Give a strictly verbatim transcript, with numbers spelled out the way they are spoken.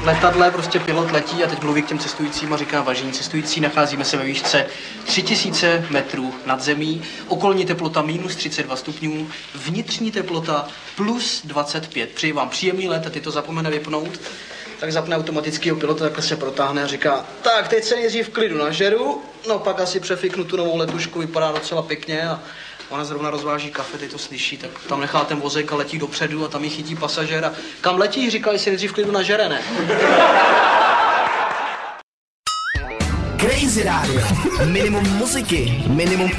letadle prostě pilot letí a teď mluví k těm cestujícím a říká: vážení cestující, nacházíme se ve výšce tři tisíce metrů nad zemí, okolní teplota minus třicet dva stupňů, vnitřní teplota plus dvacet pět. Přeji vám příjemný let a ty to zapomene vypnout. Tak zapne automatického pilota, takhle se protáhne a říká: tak, teď se nejdřív v klidu nažeru, no pak asi přefiknu tu novou letušku, vypadá docela pěkně a ona zrovna rozváží kafe, teď to slyší, tak tam nechá ten vozek a letí dopředu a tam ji chytí pasažér a kam letí, říkali si nejdřív v klidu nažere, ne? Crazy Radio. Minimum muziky, minimum